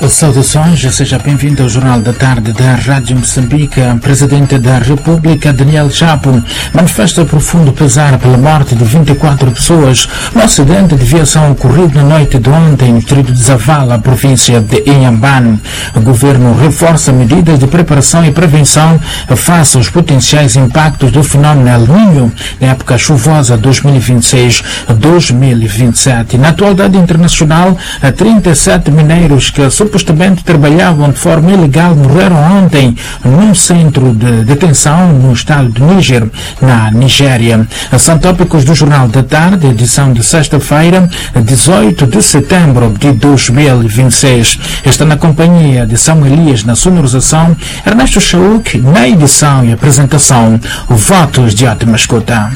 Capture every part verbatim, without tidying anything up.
Saudações, seja bem-vindo ao Jornal da Tarde da Rádio Moçambique. O Presidente da República, Daniel Chapo, manifesta profundo pesar pela morte de vinte e quatro pessoas no acidente de aviação ocorrido na noite de ontem no distrito de Zavala, província de Inhambane. O governo reforça medidas de preparação e prevenção face aos potenciais impactos do fenómeno El Niño na época chuvosa dois mil e vinte e seis a dois mil e vinte e sete. Na atualidade internacional, trinta e sete mineiros que supostamente trabalhavam de forma ilegal morreram ontem num centro de detenção no estado de Níger, na Nigéria. São tópicos do Jornal da Tarde, edição de sexta-feira, dezoito de setembro de dois mil e vinte e seis. Está na companhia de São Elias na sonorização, Ernesto Chauk na edição e apresentação. Votos de ótima escuta.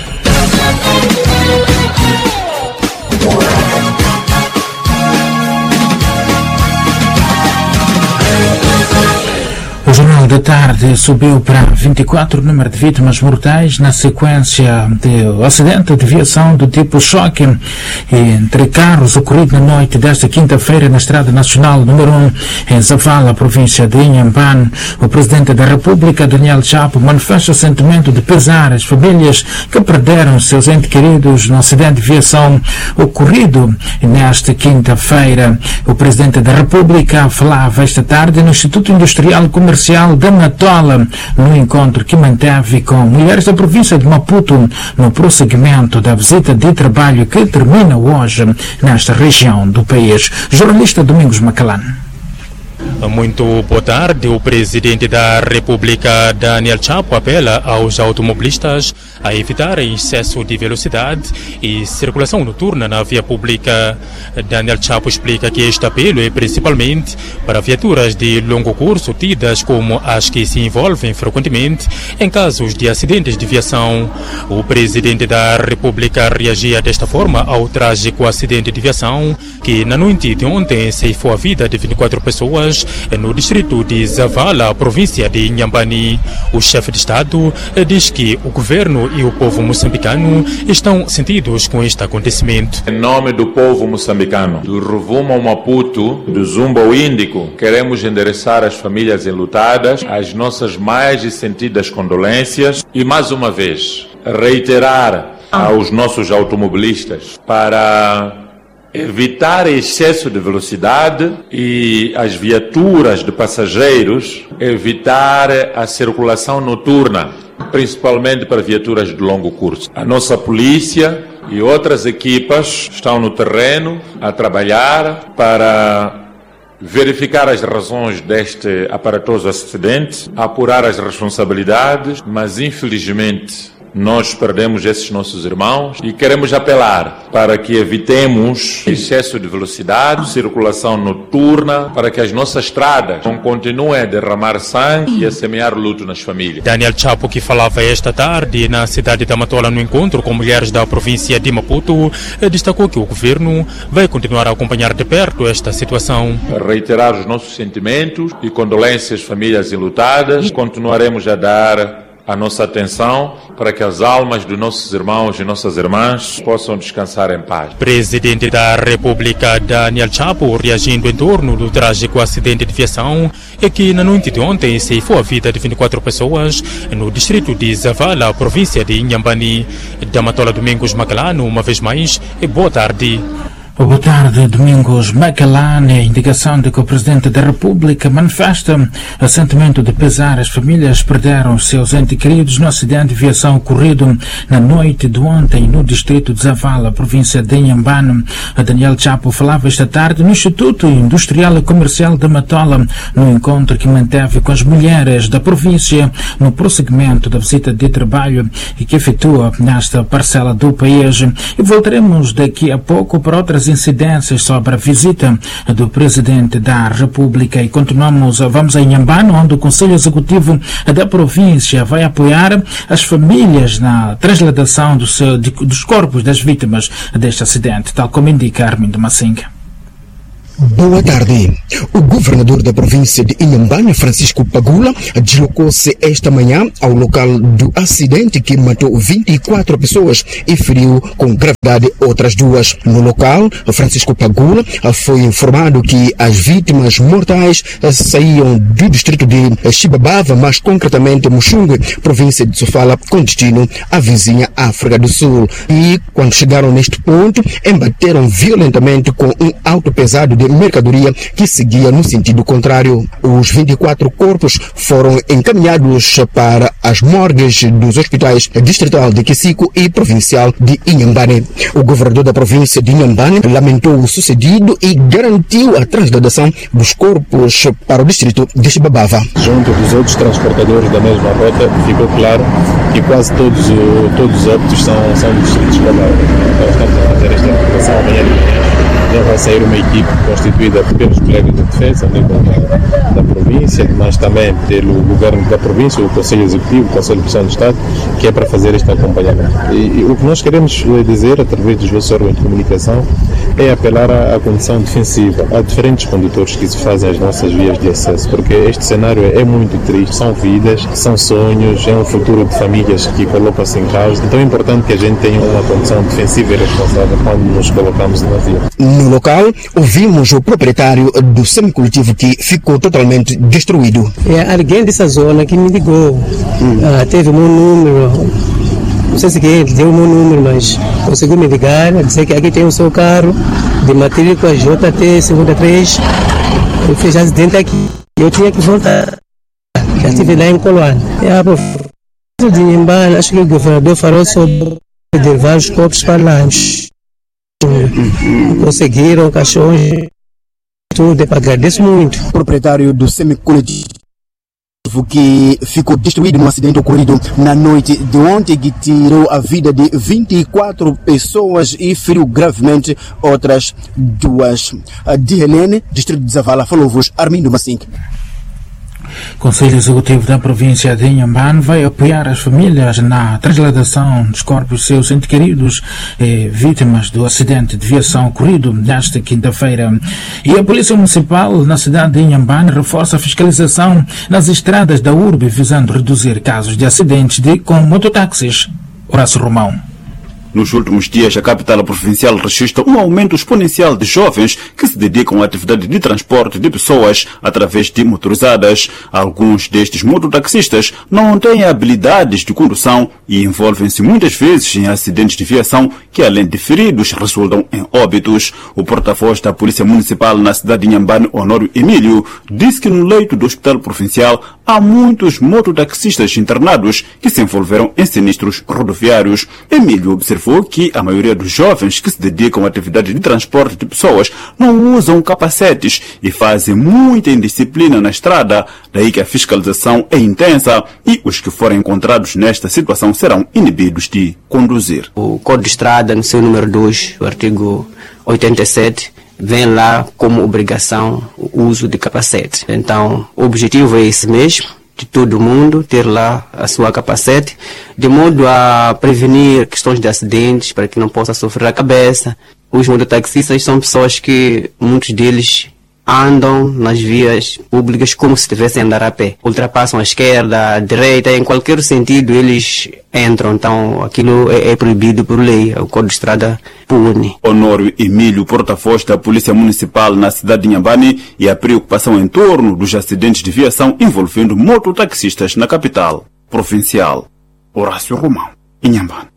O Jornal da Tarde subiu para vinte e quatro o número de vítimas mortais na sequência do acidente de aviação do tipo choque entre carros ocorrido na noite desta quinta-feira na Estrada Nacional número um em Zavala, província de Inhambane. O Presidente da República, Daniel Chapo, manifesta o sentimento de pesar às famílias que perderam seus entes queridos no acidente de aviação ocorrido nesta quinta-feira. O Presidente da República falava esta tarde no Instituto Industrial Comercial da Matola, no encontro que manteve com mulheres da província de Maputo no prosseguimento da visita de trabalho que termina hoje nesta região do país. Jornalista Domingos Macalán. Muito boa tarde. O Presidente da República, Daniel Chapo, apela aos automobilistas a evitar excesso de velocidade e circulação noturna na via pública. Daniel Chapo explica que este apelo é principalmente para viaturas de longo curso, tidas como as que se envolvem frequentemente em casos de acidentes de aviação. O Presidente da República reagia desta forma ao trágico acidente de aviação que, na noite de ontem, ceifou a vida de vinte e quatro pessoas no distrito de Zavala, província de Inhambane. O chefe de Estado diz que o governo e o povo moçambicano estão sentidos com este acontecimento. Em nome do povo moçambicano, do Rovuma ao Maputo, do Zumba ao Índico, queremos endereçar às famílias enlutadas as nossas mais sentidas condolências e, mais uma vez, reiterar aos nossos automobilistas para evitar excesso de velocidade e as viaturas de passageiros evitar a circulação noturna, principalmente para viaturas de longo curso. A nossa polícia e outras equipas estão no terreno a trabalhar para verificar as razões deste aparatoso acidente, apurar as responsabilidades, mas infelizmente nós perdemos esses nossos irmãos e queremos apelar para que evitemos excesso de velocidade, circulação noturna, para que as nossas estradas não continuem a derramar sangue e a semear luto nas famílias. Daniel Chapo, que falava esta tarde na cidade da Matola no encontro com mulheres da província de Maputo, destacou que o governo vai continuar a acompanhar de perto esta situação. Reiterar os nossos sentimentos e condolências às famílias enlutadas, continuaremos a dar a nossa atenção para que as almas dos nossos irmãos e nossas irmãs possam descansar em paz. Presidente da República, Daniel Chapo, reagindo em torno do trágico acidente de aviação é que na noite de ontem ceifou a vida de vinte e quatro pessoas no distrito de Zavala, província de Inhambane. Da Matola, Domingos Macalano, uma vez mais, e boa tarde. Boa tarde, Domingos Macalán. A indicação de que o Presidente da República manifesta o sentimento de pesar. As famílias perderam seus entes queridos no acidente de aviação ocorrido na noite de ontem no distrito de Zavala, província de Inhambane. Daniel Chapo falava esta tarde no Instituto Industrial e Comercial da Matola, no encontro que manteve com as mulheres da província no prosseguimento da visita de trabalho e que efetua nesta parcela do país. E voltaremos daqui a pouco para outras incidências sobre a visita do Presidente da República e continuamos, vamos a Inhambane, onde o Conselho Executivo da província vai apoiar as famílias na transladação do seu, de, dos corpos das vítimas deste acidente, tal como indica Armindo Massinga. Boa tarde. O governador da província de Inhambane, Francisco Pagula, deslocou-se esta manhã ao local do acidente que matou vinte e quatro pessoas e feriu com gravidade outras duas. No local, Francisco Pagula foi informado que as vítimas mortais saíam do distrito de Chibabava, mais concretamente Muxungue, província de Sofala, com destino à vizinha África do Sul. E, quando chegaram neste ponto, embateram violentamente com um auto pesado de mercadoria que seguia no sentido contrário. Os vinte e quatro corpos foram encaminhados para as morgues dos hospitais distrital de Quisico e provincial de Inhambane. O governador da província de Inhambane lamentou o sucedido e garantiu a transladação dos corpos para o distrito de Chibabava. Junto dos outros transportadores da mesma rota, ficou claro que quase todos, todos os óbitos são, são do distrito de Chibabava. Então estamos a fazer esta recuperação amanhã de manhã. Já vai sair uma equipe constituída pelos colegas de defesa, nível da, da província, mas também pelo governo da província, o Conselho Executivo, o Conselho de Pressão do Estado, que é para fazer este acompanhamento. E, e o que nós queremos dizer, através dos vossos órgãos de comunicação, é apelar à, à condição defensiva. Há diferentes condutores que se fazem as nossas vias de acesso, porque este cenário é muito triste. São vidas, são sonhos, é um futuro de famílias que colocam-se em causa. Então é importante que a gente tenha uma condição defensiva e responsável quando nos colocamos na via. No local, ouvimos o proprietário do semicoletivo que ficou totalmente destruído. É alguém dessa zona que me ligou. Hum. Ah, teve o meu número. Não sei se que ele deu o meu número, mas conseguiu me ligar, dizer que aqui tem o seu carro de matrícula J T cinquenta e três. Eu fiz acidente aqui. Eu tinha que voltar. Já estive lá em Coloane. É a província de Inhambane, acho que o governador falou sobre de vários corpos falantes. Conseguiram caixões, tudo, eu agradeço muito. O proprietário do semicoletivo que ficou destruído no acidente ocorrido na noite de ontem, que tirou a vida de vinte e quatro pessoas e feriu gravemente outras duas. De Helene, distrito de Zavala, falou-vos Armindo Massink. O Conselho Executivo da província de Inhambane vai apoiar as famílias na transladação dos corpos de seus entes queridos eh, vítimas do acidente de viação ocorrido nesta quinta-feira. E a Polícia Municipal na cidade de Inhambane reforça a fiscalização nas estradas da urbe, visando reduzir casos de acidentes de, com mototáxis. Horácio Romão. Nos últimos dias, a capital provincial registra um aumento exponencial de jovens que se dedicam à atividade de transporte de pessoas através de motorizadas. Alguns destes mototaxistas não têm habilidades de condução e envolvem-se muitas vezes em acidentes de viação que, além de feridos, resultam em óbitos. O porta-voz da Polícia Municipal na cidade de Inhambane, Honório Emílio, disse que no leito do Hospital Provincial há muitos mototaxistas internados que se envolveram em sinistros rodoviários. Emílio observou que a maioria dos jovens que se dedicam à atividade de transporte de pessoas não usam capacetes e fazem muita indisciplina na estrada, daí que a fiscalização é intensa e os que forem encontrados nesta situação serão inibidos de conduzir. O Código de Estrada, no seu número dois, o artigo oitenta e sete, vem lá como obrigação o uso de capacete. Então, o objetivo é esse mesmo, de todo mundo ter lá a sua capacete, de modo a prevenir questões de acidentes, para que não possa sofrer a cabeça. Os mototaxistas são pessoas que, muitos deles, andam nas vias públicas como se estivessem a andar a pé. Ultrapassam a esquerda, a direita, em qualquer sentido eles entram. Então aquilo é, é proibido por lei, o Código de Estrada pune. Honório Emílio, porta-voz da Polícia Municipal na cidade de Inhambane, e a preocupação em torno dos acidentes de viação envolvendo mototaxistas na capital provincial. Horácio Romão, Inhambane.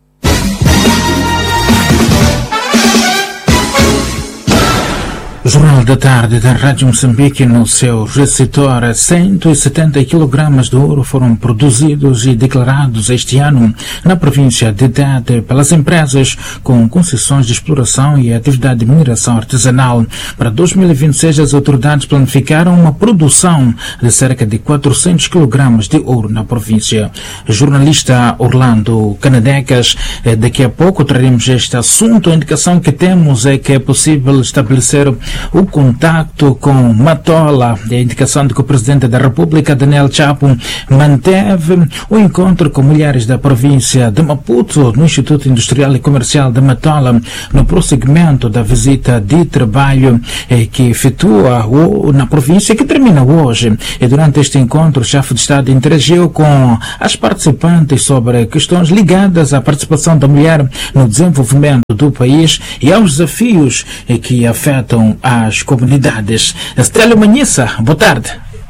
Jornal da Tarde da Rádio Moçambique. No seu receptor, cento e setenta quilogramas de ouro foram produzidos e declarados este ano na província de Tete pelas empresas com concessões de exploração e atividade de mineração artesanal. Para dois mil e vinte e seis, as autoridades planificaram uma produção de cerca de quatrocentos quilogramas de ouro na província. Jornalista Orlando Canadecas, daqui a pouco traremos este assunto. A indicação que temos é que é possível estabelecer o contacto com Matola, a indicação de que o Presidente da República, Daniel Chapo, manteve o encontro com mulheres da província de Maputo no Instituto Industrial e Comercial de Matola, no prosseguimento da visita de trabalho eh, que efetua o, na província, que termina hoje. E durante este encontro, o chefe de Estado interagiu com as participantes sobre questões ligadas à participação da mulher no desenvolvimento do país e aos desafios eh, que afetam as comunidades. Estélio Manhissa, boa tarde.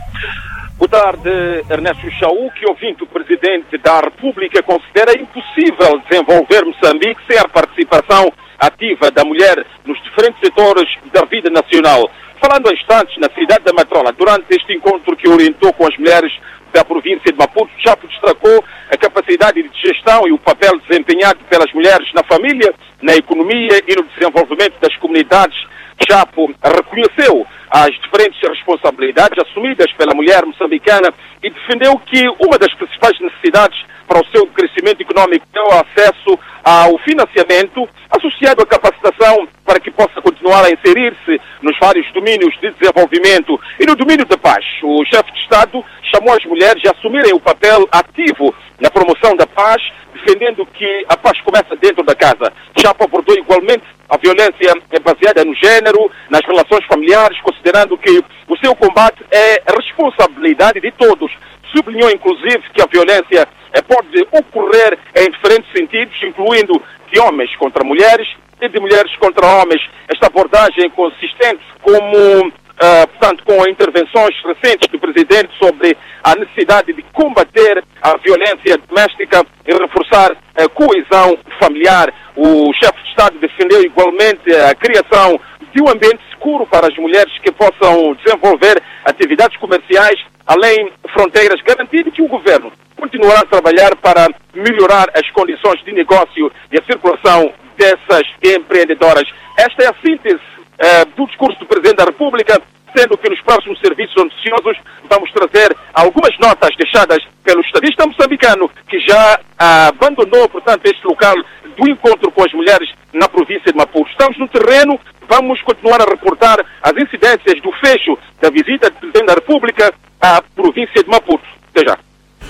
Boa tarde, Ernesto Chaú, que ouvinte o Presidente da República considera impossível desenvolver Moçambique sem a participação ativa da mulher nos diferentes setores da vida nacional. Falando há instantes na cidade da Matola, durante este encontro que orientou com as mulheres da província de Maputo, Chapo destacou a capacidade de gestão e o papel desempenhado pelas mulheres na família, na economia e no desenvolvimento das comunidades. Chapo reconheceu as diferentes responsabilidades assumidas pela mulher moçambicana e defendeu que uma das principais necessidades para o seu crescimento econômico é o acesso ao financiamento associado à capacitação para que possa continuar a inserir-se nos vários domínios de desenvolvimento e no domínio da paz. O chefe de Estado chamou as mulheres a assumirem o papel ativo na promoção da paz, defendendo que a paz começa dentro da casa. Chapo abordou igualmente a violência baseada no género, nas relações familiares, considerando que o seu combate é responsabilidade de todos. Sublinhou, inclusive, que a violência pode ocorrer em diferentes sentidos, incluindo de homens contra mulheres e de mulheres contra homens. Esta abordagem consistente como, uh, portanto, com intervenções recentes do Presidente sobre a necessidade de combater a violência doméstica e reforçar a coesão familiar. O chefe de Estado defendeu igualmente a criação de um ambiente seguro para as mulheres que possam desenvolver atividades comerciais além fronteiras, garantindo que o Governo continuará a trabalhar para melhorar as condições de negócio e a circulação dessas empreendedoras. Esta é a síntese uh, do discurso do Presidente da República, sendo que nos próximos serviços noticiosos vamos trazer algumas notas deixadas pelo estadista moçambicano que já uh, abandonou, portanto, este local do encontro com as mulheres na província de Maputo. Estamos no terreno, vamos continuar a reportar as incidências do fecho da visita do Presidente da República à província de Maputo. Até já.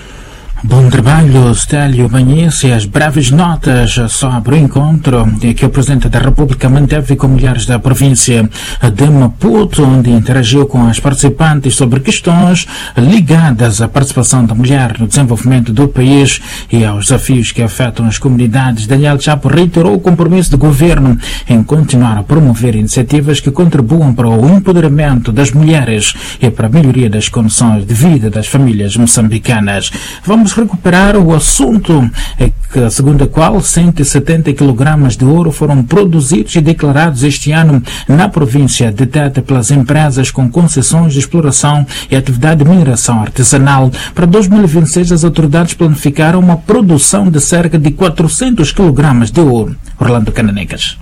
Bom trabalho, Stélio Manhissa, e as breves notas sobre o encontro que o Presidente da República manteve com mulheres da província de Maputo, onde interagiu com as participantes sobre questões ligadas à participação da mulher no desenvolvimento do país e aos desafios que afetam as comunidades. Daniel Chapo reiterou o compromisso do Governo em continuar a promover iniciativas que contribuam para o empoderamento das mulheres e para a melhoria das condições de vida das famílias moçambicanas. Vamos recuperar o assunto que, segundo a qual cento e setenta quilogramas de ouro foram produzidos e declarados este ano na província de Tete pelas empresas com concessões de exploração e atividade de mineração artesanal. Para dois mil e vinte e seis, as autoridades planificaram uma produção de cerca de quatrocentos quilogramas de ouro. Orlando Cananecas.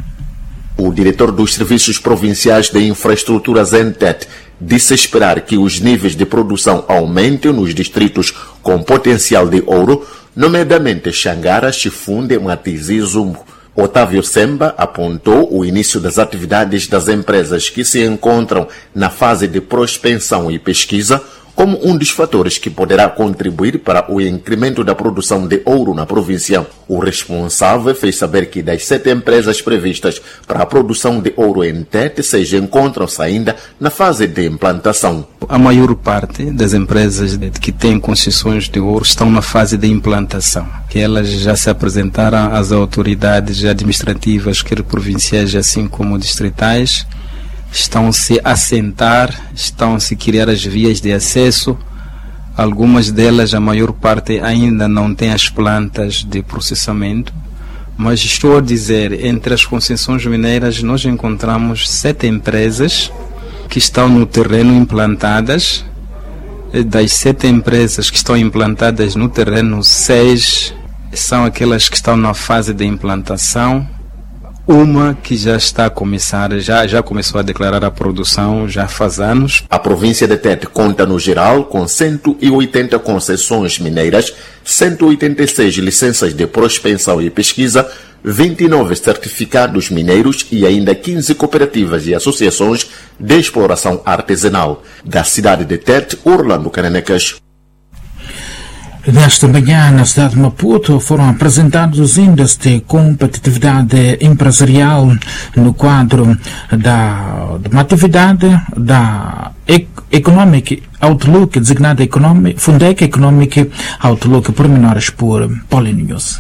O diretor dos Serviços Provinciais de Infraestruturas em Tete disse esperar que os níveis de produção aumentem nos distritos com potencial de ouro, nomeadamente Xangara, Chifunde, Matiz e Zumbo. Otávio Semba apontou o início das atividades das empresas que se encontram na fase de prospecção e pesquisa como um dos fatores que poderá contribuir para o incremento da produção de ouro na província. O responsável fez saber que das sete empresas previstas para a produção de ouro em Tete, seis encontram-se ainda na fase de implantação. A maior parte das empresas que têm concessões de ouro estão na fase de implantação, que elas já se apresentaram às autoridades administrativas, quer provinciais assim como distritais, estão-se a assentar, estão-se a criar as vias de acesso. Algumas delas, a maior parte, ainda não tem as plantas de processamento, mas estou a dizer, entre as concessões mineiras nós encontramos sete empresas que estão no terreno implantadas. Das sete empresas que estão implantadas no terreno, seis são aquelas que estão na fase de implantação. Uma que já está a começar, já, já começou a declarar a produção já faz anos. A província de Tete conta no geral com cento e oitenta concessões mineiras, cento e oitenta e seis licenças de prospecção e pesquisa, vinte e nove certificados mineiros e ainda quinze cooperativas e associações de exploração artesanal. Da cidade de Tete, Orlando Cananecas. Nesta manhã, na cidade de Maputo, foram apresentados os índices de competitividade empresarial no quadro da de uma atividade da Economic Outlook, designada Economic, Fundec Economic Outlook, pormenores por Polinews.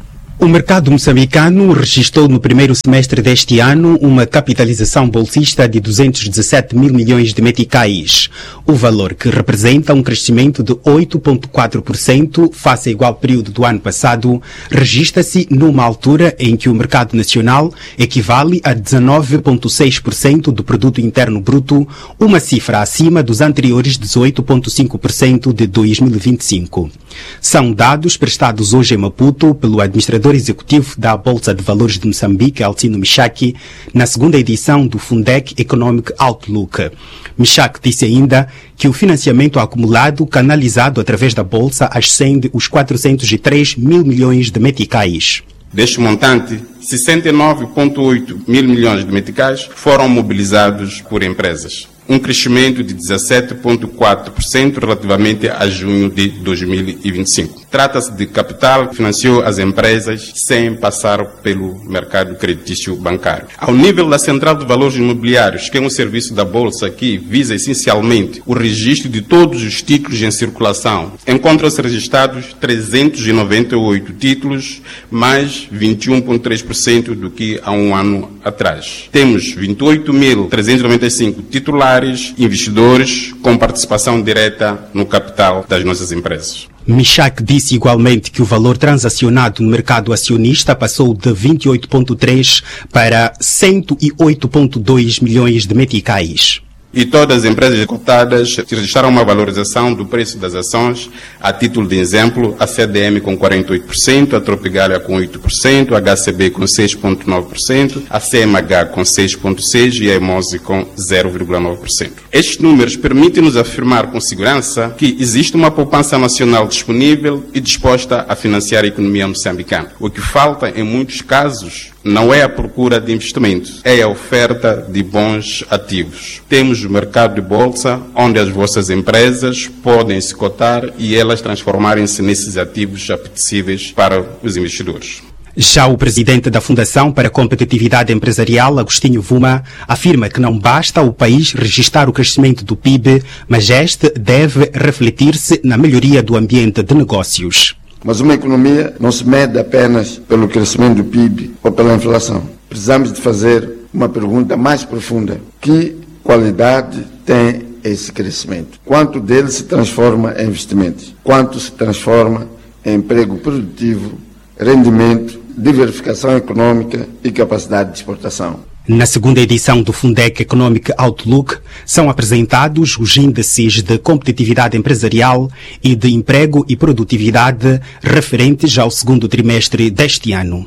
O mercado moçambicano registrou no primeiro semestre deste ano uma capitalização bolsista de duzentos e dezassete mil milhões de meticais, o valor que representa um crescimento de oito vírgula quatro por cento face ao igual período do ano passado, registra-se numa altura em que o mercado nacional equivale a dezenove vírgula seis por cento do produto interno bruto, uma cifra acima dos anteriores dezoito vírgula cinco por cento de dois mil e vinte e cinco. São dados prestados hoje em Maputo pelo administrador executivo da Bolsa de Valores de Moçambique, Altino Michaki, na segunda edição do Fundec Economic Outlook. Michaki disse ainda que o financiamento acumulado canalizado através da Bolsa ascende os quatrocentos e três mil milhões de meticais. Deste montante, sessenta e nove vírgula oito mil milhões de meticais foram mobilizados por empresas, um crescimento de dezassete vírgula quatro por cento relativamente a junho de dois mil e vinte e cinco. Trata-se de capital que financiou as empresas sem passar pelo mercado creditício bancário. Ao nível da Central de Valores Imobiliários, que é um serviço da Bolsa que visa essencialmente o registro de todos os títulos em circulação, encontram-se registrados trezentos e noventa e oito títulos, mais vinte e um vírgula três por cento do que há um ano atrás. Temos vinte e oito mil trezentos e noventa e cinco titulares, investidores com participação direta no capital das nossas empresas. Michaki disse igualmente que o valor transacionado no mercado acionista passou de vinte e oito vírgula três para cento e oito vírgula dois milhões de meticais. E todas as empresas cotadas registraram uma valorização do preço das ações. A título de exemplo, a C D M com quarenta e oito por cento, a Tropigália com oito por cento, a H C B com seis vírgula nove por cento, a C M H com seis vírgula seis por cento e a Emose com zero vírgula nove por cento. Estes números permitem-nos afirmar com segurança que existe uma poupança nacional disponível e disposta a financiar a economia moçambicana. O que falta, em muitos casos, não é a procura de investimentos, é a oferta de bons ativos. Temos o mercado de bolsa, onde as vossas empresas podem se cotar e elas transformarem-se nesses ativos apetecíveis para os investidores. Já o presidente da Fundação para a Competitividade Empresarial, Agostinho Vuma, afirma que não basta o país registrar o crescimento do P I B, mas este deve refletir-se na melhoria do ambiente de negócios. Mas uma economia não se mede apenas pelo crescimento do P I B ou pela inflação. Precisamos de fazer uma pergunta mais profunda. Que qualidade tem esse crescimento? Quanto dele se transforma em investimentos? Quanto se transforma em emprego produtivo, rendimento, diversificação econômica e capacidade de exportação? Na segunda edição do Fundec Economic Outlook, são apresentados os índices de competitividade empresarial e de emprego e produtividade referentes ao segundo trimestre deste ano.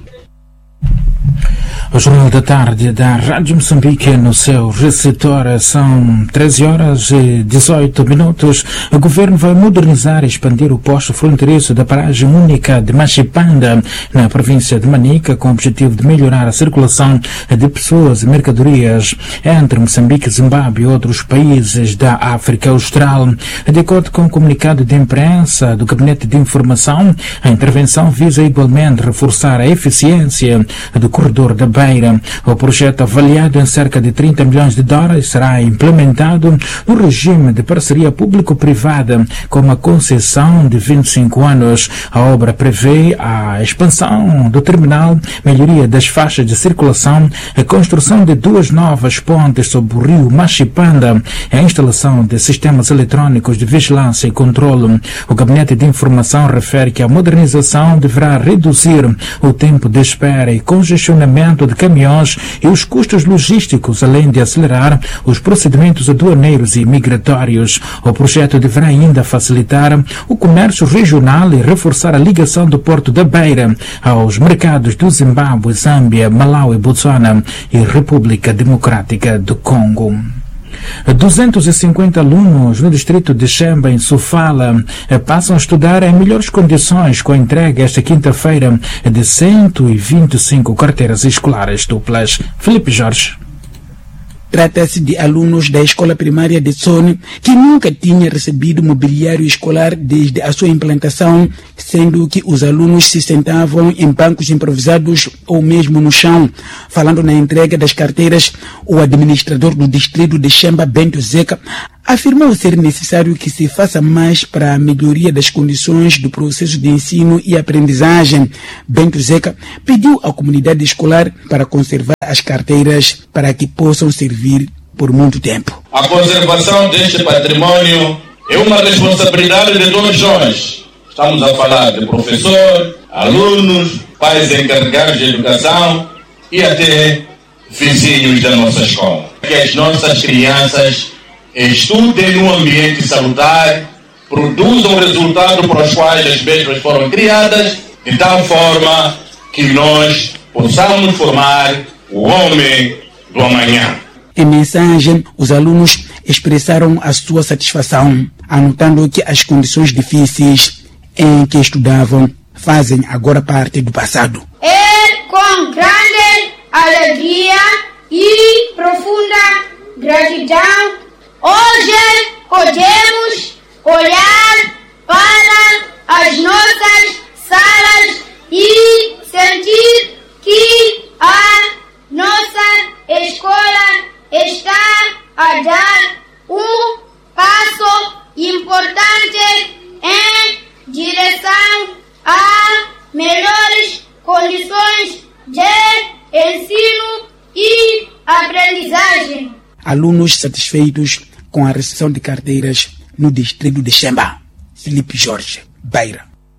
O Jornal da Tarde da Rádio Moçambique no seu receptor são treze horas e dezoito minutos. O governo vai modernizar e expandir o posto fronteiriço da paragem única de Machipanda, na província de Manica, com o objetivo de melhorar a circulação de pessoas e mercadorias entre Moçambique, Zimbábue e outros países da África Austral. De acordo com o comunicado de imprensa do Gabinete de Informação, a intervenção visa igualmente reforçar a eficiência do corredor da Beira. O projeto, avaliado em cerca de trinta milhões de dólares, será implementado no regime de parceria público-privada com uma concessão de vinte e cinco anos. A obra prevê a expansão do terminal, melhoria das faixas de circulação, a construção de duas novas pontes sobre o rio Machipanda e a instalação de sistemas eletrônicos de vigilância e controle. O Gabinete de Informação refere que a modernização deverá reduzir o tempo de espera e congestionamento de caminhões e os custos logísticos, além de acelerar os procedimentos aduaneiros e migratórios. O projeto deverá ainda facilitar o comércio regional e reforçar a ligação do Porto da Beira aos mercados do Zimbábue, Zâmbia, Malawi, Botsuana e República Democrática do Congo. duzentos e cinquenta alunos no distrito de Xemba, em Sofala, passam a estudar em melhores condições com a entrega esta quinta-feira de cento e vinte e cinco carteiras escolares duplas. Felipe Jorge. Trata-se de alunos da escola primária de Tsone que nunca tinha recebido mobiliário escolar desde a sua implantação, sendo que os alunos se sentavam em bancos improvisados ou mesmo no chão. Falando na entrega das carteiras, o administrador do distrito de Xemba, Bento Zeca, afirmou ser necessário que se faça mais para a melhoria das condições do processo de ensino e aprendizagem. Bento Zeca pediu à comunidade escolar para conservar as carteiras para que possam servir por muito tempo. A conservação deste patrimônio é uma responsabilidade de todos nós. Estamos a falar de professor, alunos, pais encarregados de educação e até vizinhos da nossa escola. Que as nossas crianças estudem num ambiente salutar, produzam o resultado para os quais as mesmas foram criadas, de tal forma que nós possamos formar o homem do amanhã. Em mensagem, os alunos expressaram a sua satisfação, anotando que as condições difíceis em que estudavam fazem agora parte do passado. É com grande alegria e profunda gratidão hoje podemos olhar para as nossas salas e sentir que a nossa escola está a dar um passo importante em direção a melhores condições de ensino e aprendizagem. Alunos satisfeitos com a recepção de carteiras no distrito de Xemba. Felipe Jorge, Beira.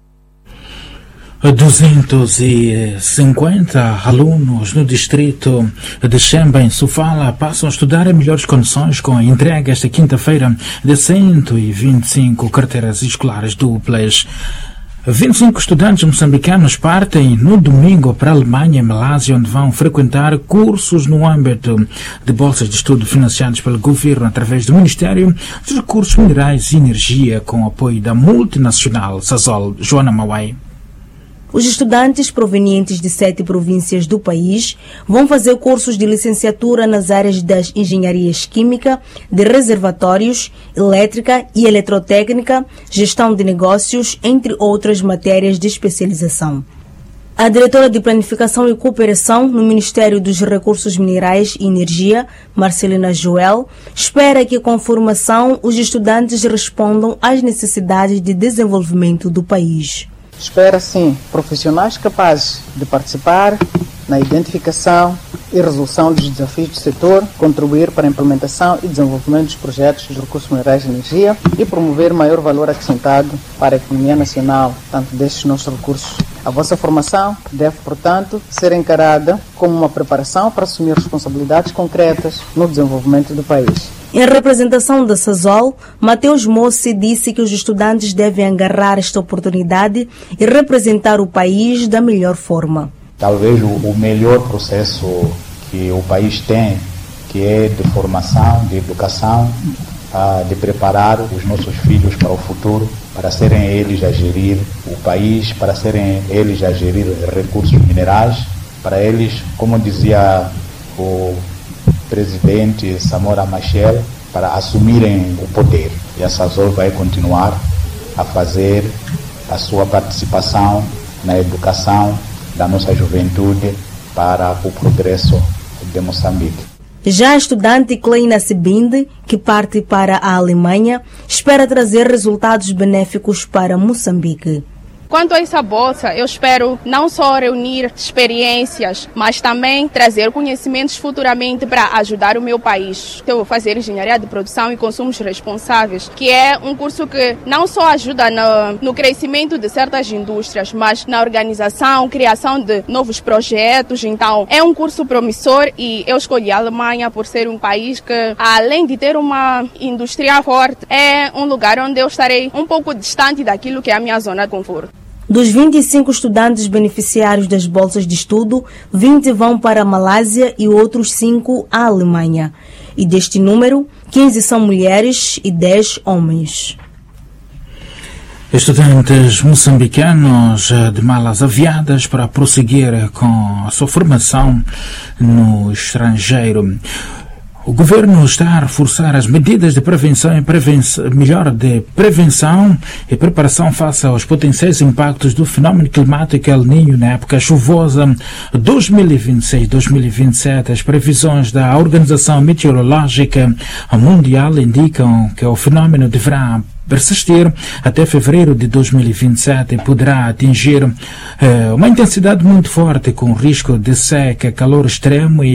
duzentos e cinquenta alunos no distrito de Xemba, em Sofala, passam a estudar em melhores condições com a entrega esta quinta-feira de cento e vinte e cinco carteiras escolares duplas. vinte e cinco estudantes moçambicanos partem no domingo para a Alemanha e Malásia, onde vão frequentar cursos no âmbito de bolsas de estudo financiados pelo governo através do Ministério dos Recursos Minerais e Energia, com apoio da multinacional Sasol. Joana Mauai. Os estudantes provenientes de sete províncias do país vão fazer cursos de licenciatura nas áreas das engenharias química, de reservatórios, elétrica e eletrotécnica, gestão de negócios, entre outras matérias de especialização. A diretora de Planificação e Cooperação no Ministério dos Recursos Minerais e Energia, Marcelina Joel, espera que com formação os estudantes respondam às necessidades de desenvolvimento do país. Espera, sim, profissionais capazes de participar na identificação e resolução dos desafios do setor, contribuir para a implementação e desenvolvimento dos projetos de recursos minerais e energia e promover maior valor acrescentado para a economia nacional, tanto destes nossos recursos. A vossa formação deve, portanto, ser encarada como uma preparação para assumir responsabilidades concretas no desenvolvimento do país. Em representação da Sasol, Mateus Mossi disse que os estudantes devem agarrar esta oportunidade e representar o país da melhor forma. Talvez o melhor processo que o país tem, que é de formação, de educação, de preparar os nossos filhos para o futuro, para serem eles a gerir o país, para serem eles a gerir recursos minerais, para eles, como dizia o presidente Samora Machel, para assumirem o poder. E a Sasol vai continuar a fazer a sua participação na educação da nossa juventude para o progresso de Moçambique. Já a estudante Kleina Sebinde, que parte para a Alemanha, espera trazer resultados benéficos para Moçambique. Quanto a essa bolsa, eu espero não só reunir experiências, mas também trazer conhecimentos futuramente para ajudar o meu país. Eu vou fazer engenharia de produção e consumos responsáveis, que é um curso que não só ajuda no, no crescimento de certas indústrias, mas na organização, criação de novos projetos. Então, é um curso promissor e eu escolhi a Alemanha por ser um país que, além de ter uma indústria forte, é um lugar onde eu estarei um pouco distante daquilo que é a minha zona de conforto. Dos vinte e cinco estudantes beneficiários das bolsas de estudo, vinte vão para a Malásia e outros cinco à Alemanha. E deste número, quinze são mulheres e dez homens. Estudantes moçambicanos de malas aviadas para prosseguir com a sua formação no estrangeiro. O governo está a reforçar as medidas de prevenção e prevenção, melhor, de prevenção e preparação face aos potenciais impactos do fenômeno climático El Niño na época chuvosa dois mil e vinte e seis dois mil e vinte e sete. As previsões da Organização Meteorológica Mundial indicam que o fenômeno deverá persistir até fevereiro de dois mil e vinte e sete e poderá atingir eh, uma intensidade muito forte com risco de seca, calor extremo e